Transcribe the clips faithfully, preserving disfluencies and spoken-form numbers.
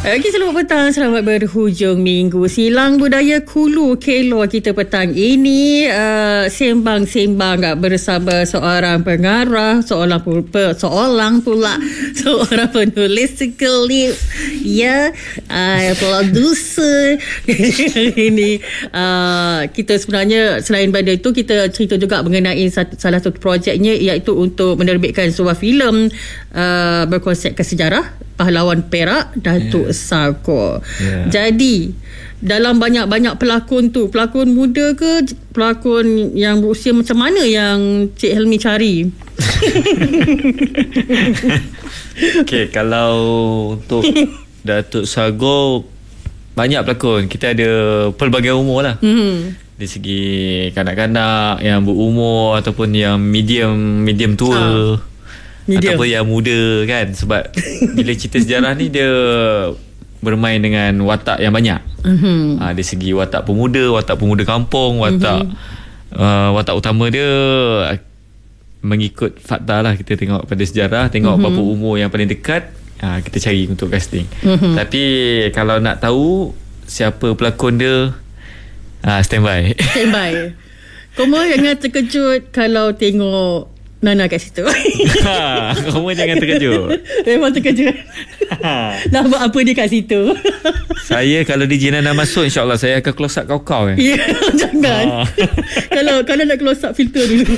Okay, selamat petang, selamat berhujung minggu. Silang budaya Kulu Kelor kita petang ini uh, sembang-sembang bersama seorang pengarah, seorang pe, seorang pula seorang penulis skrip, ya, uh, producer. Ini uh, kita sebenarnya selain pada itu kita cerita juga mengenai satu, salah satu projeknya, iaitu untuk menerbitkan sebuah filem uh, berkonsepkan sejarah pahlawan Perak, Datuk yeah. Sarkor. Yeah. Jadi dalam banyak-banyak pelakon tu, pelakon muda ke pelakon yang berusia macam mana yang Cik Helmi cari? Okay, kalau untuk Datuk Sarkor, banyak pelakon. Kita ada pelbagai umur lah. Mm-hmm. Dari segi kanak-kanak yang berumur ataupun yang medium medium tua. Ah. Medium. Ataupun yang muda kan. Sebab bila cerita sejarah ni dia bermain dengan watak yang banyak. Mm-hmm. ha, Dari segi watak pemuda, watak pemuda kampung, watak mm-hmm. uh, watak utama dia mengikut fakta lah. Kita tengok pada sejarah, tengok mm-hmm. berapa umur yang paling dekat, ha, kita cari untuk casting. Mm-hmm. Tapi kalau nak tahu siapa pelakon dia, ha, stand by. Stand by. Kamu jangan terkejut kalau tengok Nana kat situ. Ha, kamu jangan terkejut. Memang terkejut. Nak buat apa dia kat situ? Saya kalau D J Nana masuk, insyaAllah saya akan close up kau-kau. Ya, yeah, jangan. Ha. kalau kalau nak close up filter dulu.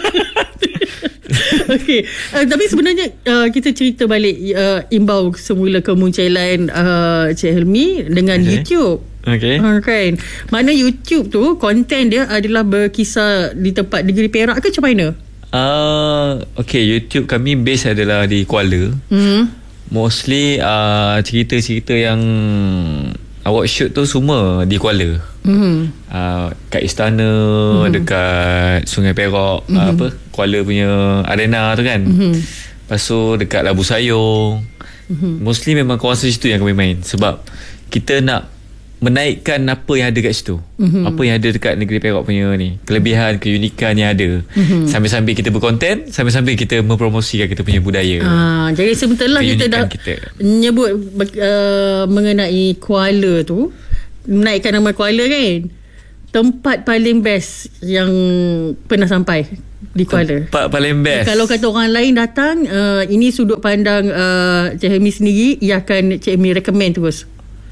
Okey, uh, tapi sebenarnya uh, kita cerita balik uh, imbau semula kemunculan uh, Cik Helmi dengan okay. YouTube. Okay. Uh, kan? Mana YouTube tu konten dia adalah berkisar di tempat negeri Perak ke macam mana? Uh, okay, YouTube kami base adalah di Kuala. Mm-hmm. Mostly uh, cerita-cerita yang awak shoot tu semua di Kuala. Mm-hmm. uh, Kat istana, mm-hmm. dekat Sungai Perak, mm-hmm. uh, apa Kuala punya arena tu kan. Mm-hmm. Lepas tu dekat Labu Sayong. Mm-hmm. Mostly memang kawasan situ yang kami main. Sebab kita nak menaikkan apa yang ada kat situ. Mm-hmm. Apa yang ada dekat negeri Perak punya ni, kelebihan, keunikan yang ada. Mm-hmm. Sambil-sambil kita berkonten, sambil-sambil kita mempromosikan kita punya budaya. Ah, jadi sebenarnya kita dah kita. nyebut uh, mengenai Kuala tu, menaikkan nama Kuala kan. Tempat paling best yang pernah sampai di Kuala. Tempat paling best. Kalau kata orang lain datang, uh, ini sudut pandang uh, Cik Helmi sendiri, ia akan Cik Helmi recommend terus.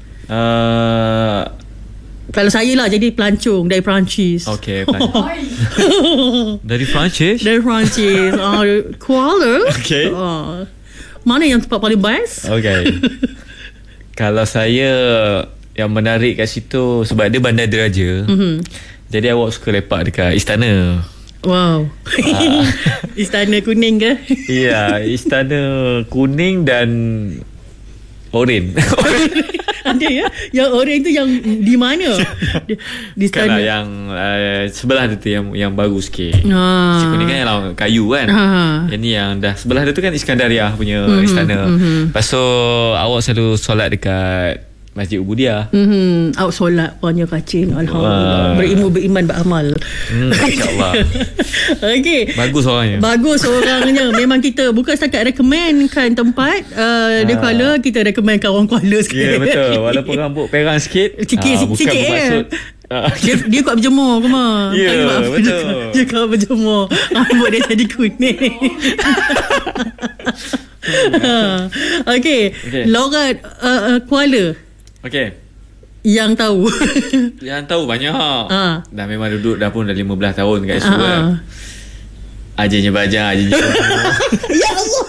Uh, Kalau saya lah jadi pelancong dari Perancis. Okay, dari Perancis? Dari Perancis. uh, Kuala. Okay. uh, Mana yang tempat paling best? Okay. Kalau saya, yang menarik kat situ sebab dia bandar diraja. Mm-hmm. Jadi awak suka lepak dekat istana. Wow. uh, Istana kuning ke? Ya, istana kuning dan oren. Ada ya? Yang oren tu yang di mana? Di, di istana yang uh, sebelah dia tu yang yang baru sikit. Ah. Si kuning kan yang kayu kan. Ah. Yang ni yang dah sebelah dia tu kan Iskandariah punya mm-hmm. istana. Mm-hmm. Lepas tu awak selalu solat dekat Masjid Ubudiah. Mm-hmm. Awak solat banyak kacin. Alhamdulillah. Berilmu, beriman, beramal. Hmm, InsyaAllah. Okey. Bagus orangnya. Bagus orangnya. Memang kita bukan setakat recommendkan tempat uh, di Kuala, kita recommendkan orang Kuala sikit. Ya, yeah, betul. Walaupun rambut perang sikit. Sikit, uh, sikit, sikit bermaksud, uh, dia, dia kuat berjemur ke mah? Ya, yeah, betul. Dia, dia kuat berjemur. Rambut dia jadi kuning. Okey. Okay. Lorat uh, uh, Kuala. Okey. Yang tahu. Yang tahu banyak. Ha. Dah memang duduk dah pun dah lima belas tahun kat situ kan. Ajanya baja, ajanya. Ya Allah.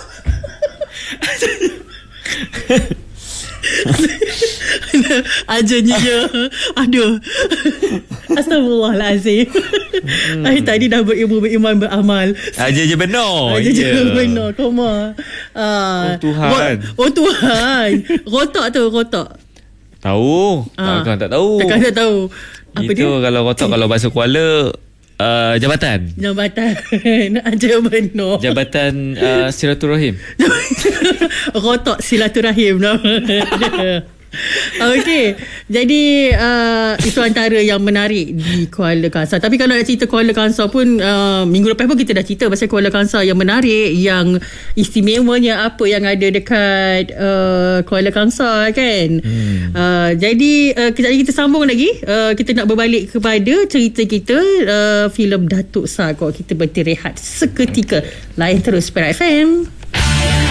Ajanya je. Aduh. Astagfirullahalazim. Hmm. Ay, tadi dah berilmu, beriman, beramal. Aja je benar. Aja je yeah. benar. Koma. Uh, oh Tuhan. Oh Tuhan. Rotak tu, rotak. Tahu. Ah. Takkan tak tahu. Takkan tak tahu. Apa itu dia? Kalau rotak, kalau bahasa Kuala, uh, jabatan. Jabatan. Aja benar. Jabatan uh, silaturahim. Rotak silaturahim. Okey. Jadi uh, itu antara yang menarik di Kuala Kangsar. Tapi kalau nak cerita Kuala Kangsar pun uh, minggu lepas pun kita dah cerita pasal Kuala Kangsar yang menarik, yang istimewanya apa yang ada dekat uh, Kuala Kangsar kan. Hmm. Uh, jadi uh, kejap lagi kita sambung lagi. Uh, kita nak berbalik kepada cerita kita uh, filem Datuk Sagor. Kita berhenti rehat seketika. Okay. Lain terus Perak F M.